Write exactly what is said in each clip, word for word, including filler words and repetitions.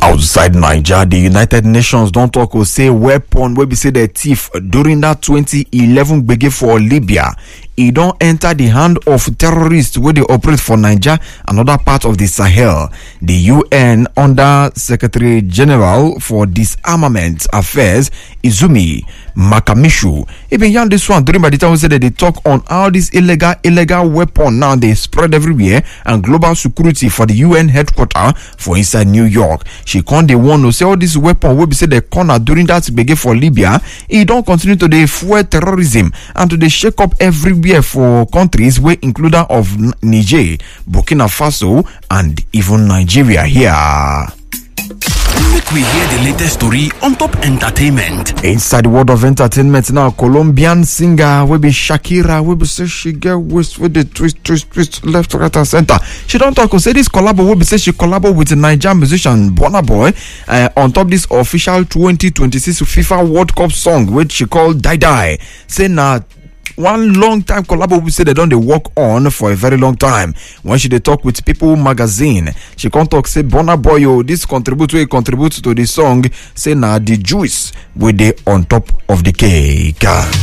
Outside Nigeria, the United Nations don't talk or say weapon where we say the thief during that twenty eleven gbege for Libya. It don't enter the hand of terrorists where they operate for Nigeria and other parts of the Sahel. The U N Under Secretary General for Disarmament Affairs, Izumi Makamishu, even young this one during by the time we said that they talk on how this illegal illegal weapon now they spread everywhere and global security for the U N headquarters for inside New York. She can't the one who say all this weapon will be said the corner during that gbege for Libya. It don't continue to the fuel terrorism and to the shake up everywhere for countries where include of Niger, Burkina Faso, and even Nigeria here. Make we hear the latest story on top entertainment. Inside the world of entertainment now, Colombian singer will be Shakira. Will be say she get waist with the twist, twist, twist, left, right, and center. She don't talk. Say this collab will be say she collab with the Nigerian musician Burna Boy uh, on top this official twenty twenty-six FIFA World Cup song, which she called Die Die. Say now. One long time collabo we say they don't they work on for a very long time. When she they talk with People magazine, she can't talk say Burna Boy yo, this contribute to contribute to the song. Say now the juice with they on top of the cake.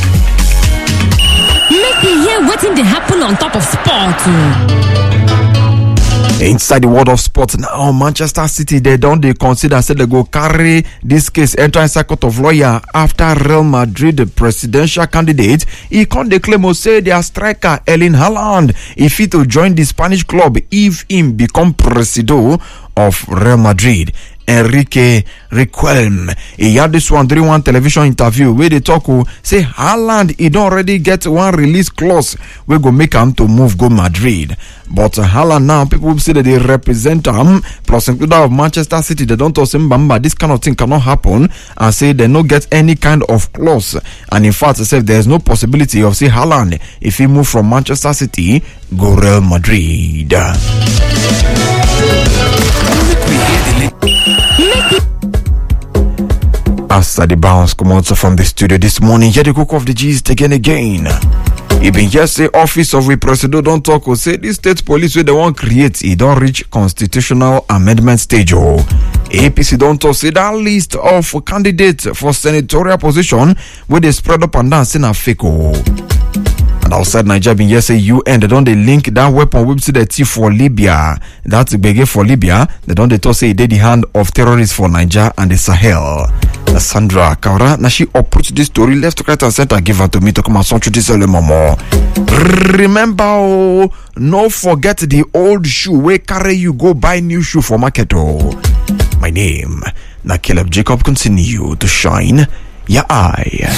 Make me hear what in the happen on top of sport. Inside the world of sports now, Manchester City they don't they consider say they go carry this case enter inside court of lawyer after Real Madrid the presidential candidate he can't declare say their striker Erling Haaland if he to join the Spanish club if him become presido of Real Madrid. Enrique Riquelme, he had this one during one television interview where they talk who say Haaland he don't already get one release clause we go make him to move go Madrid. But uh, Haaland now people say that they represent him plus including of Manchester City they don't tell him bamba this kind of thing cannot happen and say they no get any kind of clause and in fact say there's no possibility of say Haaland if he move from Manchester City go Real Madrid. After the bounce come out from the studio this morning, here the cook of the gist again again. Even just say office of the president don't talk or say this state police where they want create it don't reach constitutional amendment stage. Oh, A P C don't talk say that list of candidates for senatorial position where they spread up and down saying a fake. Oh. And outside Nigeria, being yes, say U N, they don't they link that weapon we see the thief for Libya. That's a big for Libya. They don't they talk say they the hand of terrorists for Nigeria and the Sahel. Uh, Sandra Kaura, now she approach this story left, right, and center. Give her to me to come and to this early mama. Remember, oh, no forget the old shoe where carry you go buy new shoe for market. Oh, my name, na Caleb Jacob continue to shine your eye.